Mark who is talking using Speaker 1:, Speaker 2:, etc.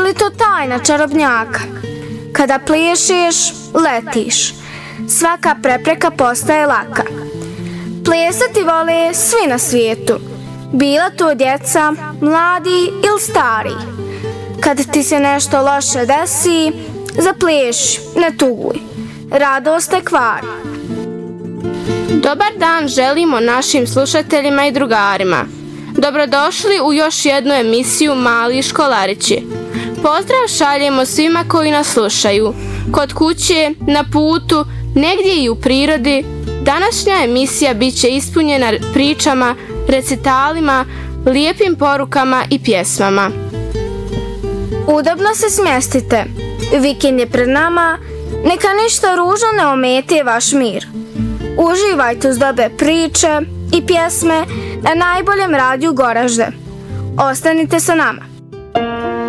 Speaker 1: li to tajna čarobnjaka? Kada plešeš, letiš. Svaka prepreka postaje laka. Plesati vole svi na svijetu. Bila to djeca, mladi ili stari. Kad ti se nešto loše desi, zapleši, ne tuguj. Radost te kvari.
Speaker 2: Dobar dan želimo našim slušateljima i drugarima. Dobrodošli u još jednu emisiju Mali školarići. Pozdrav šaljemo svima koji nas slušaju. Kod kuće, na putu, negdje i u prirodi. Današnja emisija bit će ispunjena pričama, recitalima, lijepim porukama i pjesmama.
Speaker 1: Udobno se smjestite. Vikend je pred nama. Neka ništa ružno ne ometi vaš mir. Uživajte uz dobre priče i pjesme na najboljem radiju Goražde. Ostanite sa nama.